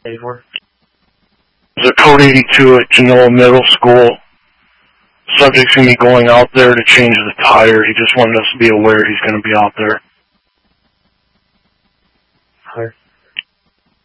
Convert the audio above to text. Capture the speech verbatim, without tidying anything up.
eighty-four. There's a code eighty-two at Genoa Middle School. Subject's going to be going out there to change the tire. He just wanted us to be aware he's going to be out there. Clear.